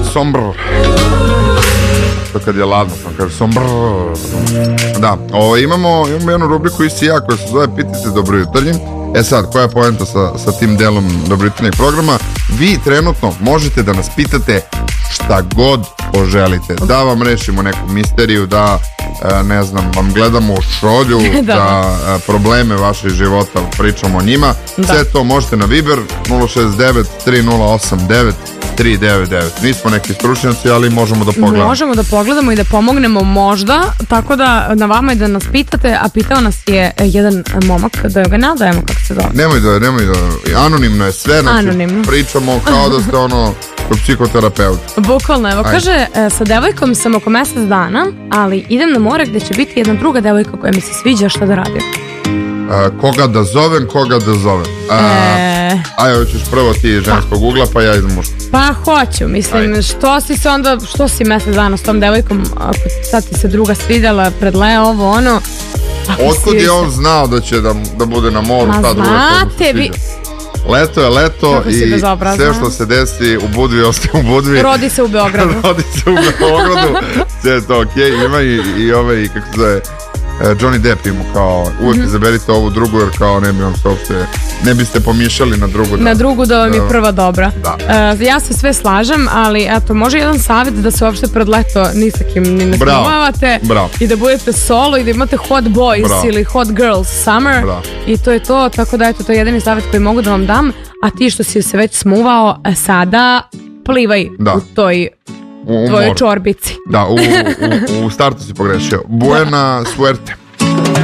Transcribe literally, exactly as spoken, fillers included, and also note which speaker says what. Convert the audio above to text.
Speaker 1: sombr. To kad je ladno, pa kaže sombr. Da, ovo, imamo, imamo jednu rubriku isti ja koja se zove Pitajte dobro jutarnji. E sad, koja je poenta sa, sa tim delom dobrojutarnjeg programa? Vi trenutno možete da nas pitate šta god poželite. Da vam rešimo neku misteriju, da ne znam, vam gledamo u šolju, da, da probleme vašeg života pričamo o njima. Da. Sve to možete na Viber nula šest devet tri nula osam devet tri devet devet. Nismo neki stručnjaci, ali možemo da pogledamo.
Speaker 2: Možemo da pogledamo i da pomognemo možda, tako da na vama je da nas pitate, a pitao nas je jedan momak, da ga nadajemo kako se zove.
Speaker 1: Nemoj da, nemoj da, anonimno je sve, znači anonimno. Pričamo kao da ste ono psihoterapeut.
Speaker 2: Bukvalno, evo, kaže, sa devojkom sam oko mesec dana, ali idem na more gde će biti jedna druga devojka koja mi se sviđa, šta da radim.
Speaker 1: Uh, koga da zovem, koga da zovem. Uh, e... Ajde, hoćeš prvo ti ženskog ugla, pa ja idem muško.
Speaker 2: Pa hoću, mislim, ajde. Što si se onda, što si mesec dana s tom devojkom, ako sad ti se druga svidjela, predle ovo, ono...
Speaker 1: Otkud je on znao da će da, da bude na moru, ta druga koja mu se sviđa? Leto je leto i sve što se desi u Budvi ostaje u Budvi.
Speaker 2: Rodi se u Beogradu.
Speaker 1: Rodi se u Beogradu. Sve je to okej. Okay. Ima i, i ove, kako se zove, Johnny Depp ima kao, uvek mm-hmm. izaberite ovu drugu jer kao ne bi vam se uopšte, ne biste pomišljali na drugu. Da,
Speaker 2: na drugu da vam je prva dobra.
Speaker 1: Da.
Speaker 2: Uh, ja se sve slažem, ali eto, može jedan savjet da se uopšte pred leto ni sa kim ni ne snimavate i da budete solo i da imate hot boys Bravo. Ili hot girls summer. Bravo. I to je to, tako da eto, to je jedini savjet koji mogu da vam dam, a ti što si se već smuvao, sada plivaj da. U toj u, u tvojoj čorbici.
Speaker 1: Da, u, u, u startu si pogrešio. Buena suerte.